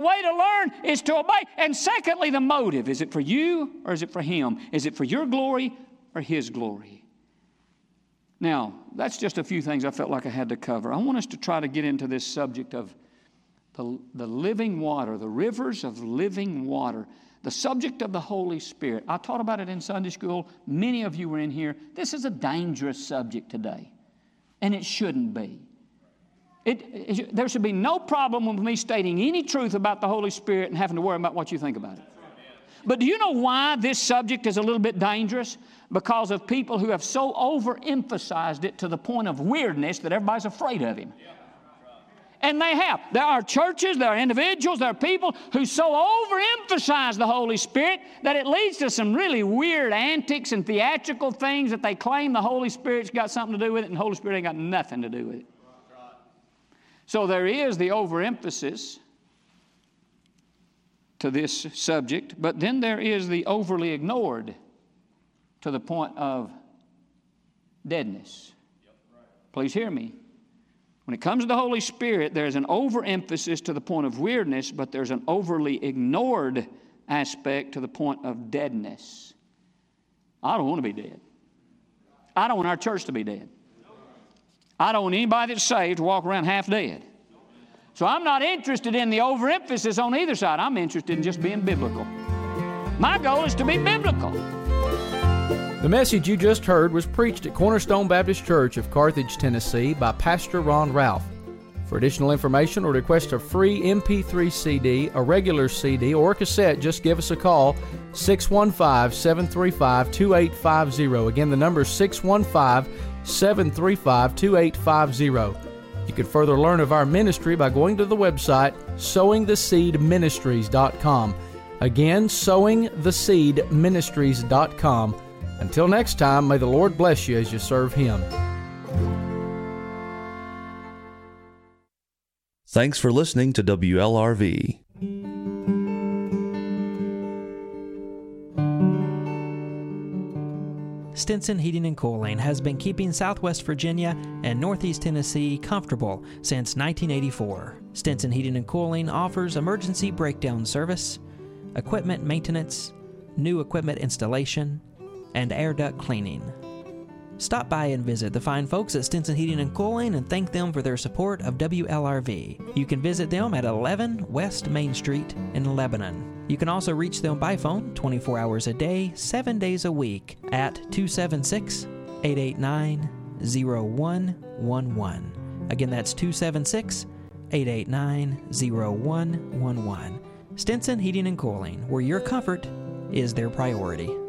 way to learn is to obey. And secondly, the motive. Is it for you or is it for Him? Is it for your glory or His glory? Now, that's just a few things I felt like I had to cover. I want us to try to get into this subject of the living water, the rivers of living water, the subject of the Holy Spirit. I taught about it in Sunday school. Many of you were in here. This is a dangerous subject today, and it shouldn't be. There should be no problem with me stating any truth about the Holy Spirit and having to worry about what you think about it. But do you know why this subject is a little bit dangerous? Because of people who have so overemphasized it to the point of weirdness that everybody's afraid of Him. And they have. There are churches, there are individuals, there are people who so overemphasize the Holy Spirit that it leads to some really weird antics and theatrical things that they claim the Holy Spirit's got something to do with it, and the Holy Spirit ain't got nothing to do with it. So there is the overemphasis to this subject, but then there is the overly ignored to the point of deadness. Please hear me. When it comes to the Holy Spirit, there's an overemphasis to the point of weirdness, but there's an overly ignored aspect to the point of deadness. I don't want to be dead. I don't want our church to be dead. I don't want anybody that's saved to walk around half dead. So I'm not interested in the overemphasis on either side. I'm interested in just being biblical. My goal is to be biblical. The message you just heard was preached at Cornerstone Baptist Church of Carthage, Tennessee by Pastor Ron Ralph. For additional information or request a free MP3 CD, a regular CD, or cassette, just give us a call, 615-735-2850. Again, the number is 615-735-2850. You can further learn of our ministry by going to the website sowingtheseedministries.com. Again, sowingtheseedministries.com. Until next time, may the Lord bless you as you serve Him. Thanks for listening to WLRV. Stinson Heating and Cooling has been keeping Southwest Virginia and Northeast Tennessee comfortable since 1984. Stinson Heating and Cooling offers emergency breakdown service, equipment maintenance, new equipment installation, and air duct cleaning. Stop by and visit the fine folks at Stinson Heating and Cooling and thank them for their support of WLRV. You can visit them at 11 West Main Street in Lebanon. You can also reach them by phone 24 hours a day, 7 days a week at 276-889-0111. Again, that's 276-889-0111. Stinson Heating and Cooling, where your comfort is their priority.